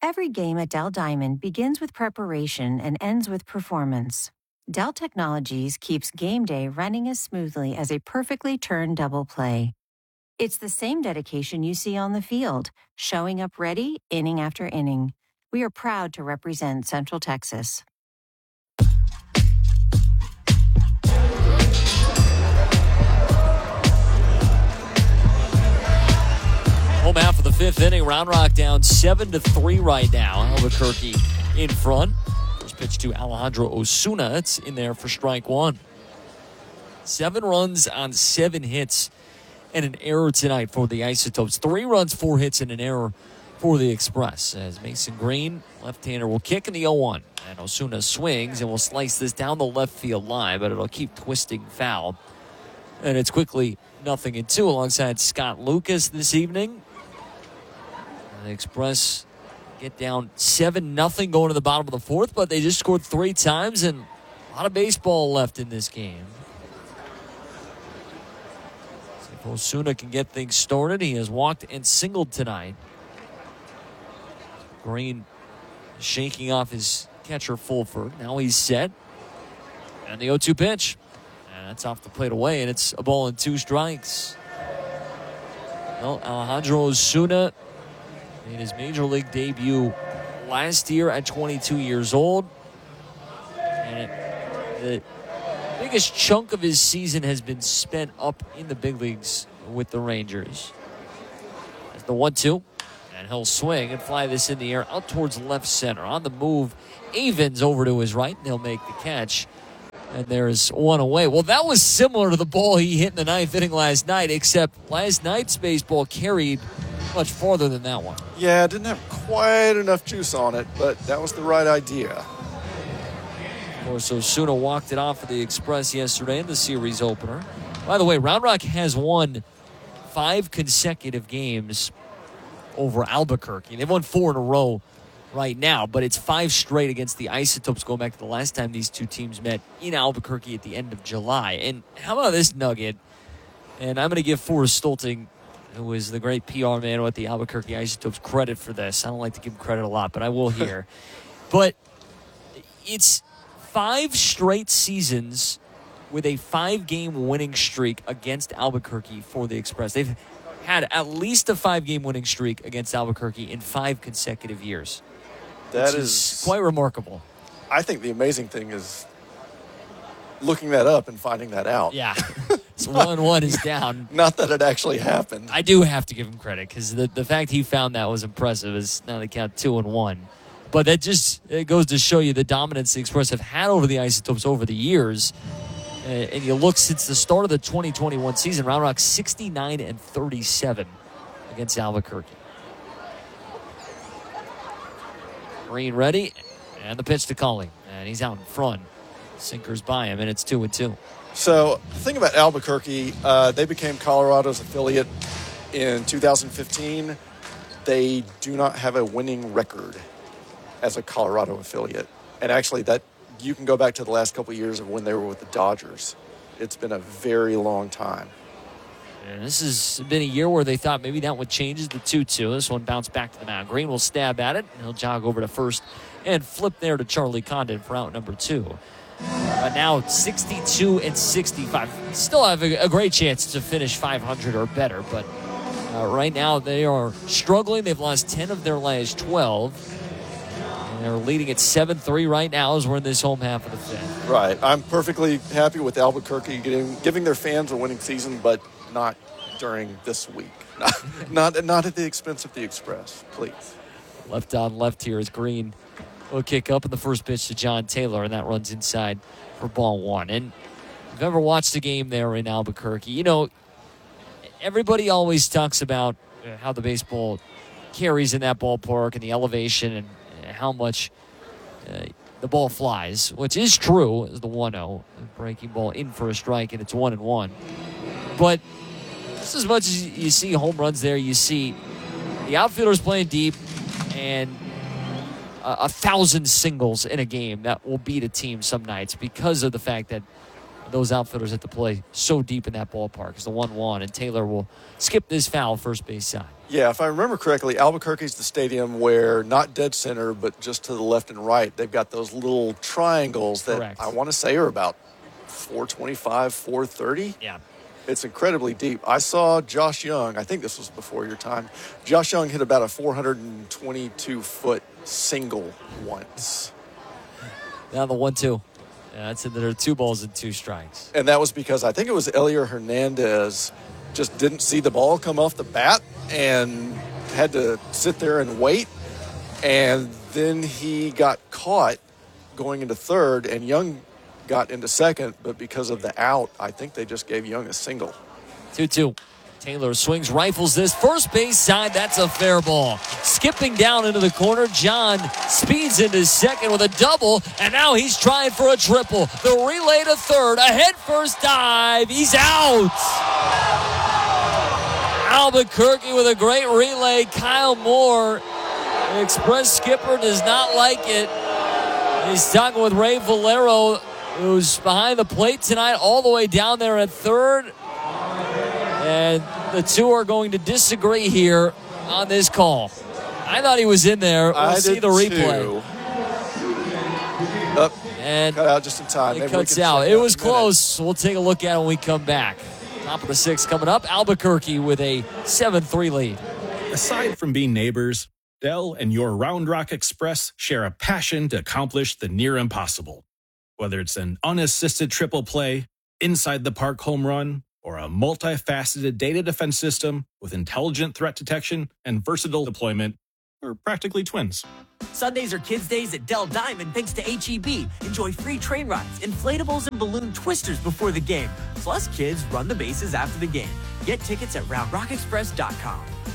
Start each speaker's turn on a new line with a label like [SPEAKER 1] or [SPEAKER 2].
[SPEAKER 1] Every game at Dell Diamond begins with preparation and ends with performance. Dell Technologies keeps game day running as smoothly as a perfectly turned double play. It's the same dedication you see on the field, showing up ready inning after inning. We are proud to represent Central Texas.
[SPEAKER 2] Home half of the fifth inning. Round Rock down 7-3 right now. Albuquerque in front. First pitch to Alejandro Osuna. It's in there for strike one. 7 runs on 7 hits and an error tonight for the Isotopes. 3 runs, 4 hits, and an error for the Express. As Mason Green, left-hander, will kick in the 0-1. And Osuna swings and will slice this down the left field line, but it'll keep twisting foul. And it's quickly 0-2 alongside Scott Lucas this evening. The Express get down 7-0 going to the bottom of the fourth, but they just scored 3 times and a lot of baseball left in this game. See if Osuna can get things started. He has walked and singled tonight. Green shaking off his catcher Fulford. Now he's set. And the 0-2 pitch. And that's off the plate away, and it's a ball and 2 strikes. Well, Alejandro Osuna made his major league debut last year at 22 years old. And the biggest chunk of his season has been spent up in the big leagues with the Rangers. That's the 1-2. And he'll swing and fly this in the air out towards left center. On the move, Avens over to his right, and he'll make the catch. And there's one away. Well, that was similar to the ball he hit in the 9th inning last night, except last night's baseball carried much farther than that one.
[SPEAKER 3] Yeah, didn't have quite enough juice on it, but that was the right idea.
[SPEAKER 2] Of course, Osuna walked it off for the Express yesterday in the series opener. By the way, Round Rock has won 5 consecutive games over Albuquerque. They've won 4 in a row right now, but it's 5 straight against the Isotopes going back to the last time these two teams met in Albuquerque at the end of July. And how about this nugget? And I'm going to give Forrest Stolting, who is the great PR man with the Albuquerque Isotopes, credit for this. I don't like to give him credit a lot, but I will here. But it's 5 straight seasons with a 5-game winning streak against Albuquerque for the Express. They've had at least a 5-game winning streak against Albuquerque in 5 consecutive years.
[SPEAKER 3] That is
[SPEAKER 2] quite remarkable.
[SPEAKER 3] I think the amazing thing is looking that up and finding that out.
[SPEAKER 2] Yeah. So 1-1 is down.
[SPEAKER 3] Not that it actually happened.
[SPEAKER 2] I do have to give him credit because the fact he found that was impressive. Is now they count 2-1. But that just it goes to show you the dominance the Express have had over the Isotopes over the years. And you look since the start of the 2021 season, Round Rock 69-37 against Albuquerque. Green ready, and the pitch to Cully. And he's out in front. Sinkers by him, and it's 2-2.
[SPEAKER 3] So the thing about Albuquerque, they became Colorado's affiliate in 2015. They do not have a winning record as a Colorado affiliate. And actually, that you can go back to the last couple of years of when they were with the Dodgers. It's been a very long time.
[SPEAKER 2] And this has been a year where they thought maybe that would change the 2-2. This one bounced back to the mound. Green will stab at it. He'll jog over to first and flip there to Charlie Condon for out number 2. But now 62-65. Still have a great chance to finish 500 or better. But right now they are struggling. They've lost 10 of their last 12. And they're leading at 7-3 right now as we're in this home half of the fifth.
[SPEAKER 3] Right. I'm perfectly happy with Albuquerque giving their fans a winning season, but not during this week. Not at the expense of the Express, please.
[SPEAKER 2] Left on left here is Green. Will kick up in the first pitch to John Taylor, and that runs inside for ball 1. And if you've ever watched a game there in Albuquerque, you know, everybody always talks about how the baseball carries in that ballpark and the elevation and how much the ball flies, which is true, is the 1-0. Breaking ball in for a strike, and it's 1-1. But just as much as you see home runs there, you see the outfielders playing deep and 1,000 singles in a game that will beat a team some nights because of the fact that those outfielders have to play so deep in that ballpark. It's the 1-1, and Taylor will skip this foul first base side.
[SPEAKER 3] Yeah, if I remember correctly, Albuquerque's the stadium where not dead center, but just to the left and right, they've got those little triangles that
[SPEAKER 2] Correct.
[SPEAKER 3] I want to say are about 425, 430.
[SPEAKER 2] Yeah.
[SPEAKER 3] It's incredibly deep. I saw Josh Young, I think this was before your time. Josh Young hit about a 422-foot single once.
[SPEAKER 2] Now the 1-2. Yeah, that's it. There are 2 balls and 2 strikes.
[SPEAKER 3] And that was because I think it was Elier Hernandez just didn't see the ball come off the bat and had to sit there and wait. And then he got caught going into third, and Young got into second, but because of the out, I think they just gave Young a single.
[SPEAKER 2] 2-2. Taylor swings, rifles this. First base side, that's a fair ball. Skipping down into the corner, John speeds into second with a double, and now he's trying for a triple. The relay to third, a head-first dive. He's out. Albuquerque with a great relay. Kyle Moore, the Express skipper, does not like it. He's talking with Ray Valero, who's behind the plate tonight, all the way down there at third. And the two are going to disagree here on this call. I thought he was in there. We'll see the replay. And
[SPEAKER 3] cut out just in time.
[SPEAKER 2] It cuts out. It was close. So we'll take a look at it when we come back. Top of the 6th coming up. Albuquerque with a 7-3 lead.
[SPEAKER 4] Aside from being neighbors, Dell and your Round Rock Express share a passion to accomplish the near impossible. Whether it's an unassisted triple play, inside the park home run, or a multifaceted data defense system with intelligent threat detection and versatile deployment, we're practically twins.
[SPEAKER 5] Sundays are kids' days at Dell Diamond thanks to HEB. Enjoy free train rides, inflatables, and balloon twisters before the game. Plus, kids run the bases after the game. Get tickets at RoundRockExpress.com.